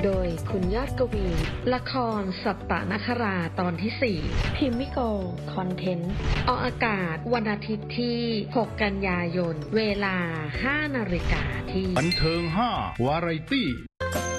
โดยคุณยอดกวีละครสัตตนคราตอนที่ 4 พิมมิโกคอนเทนต์ออกอากาศวันอาทิตย์ที่ 6 กันยายนเวลา 5 นาฬิกาที่บันเทิง5 วาไรตี้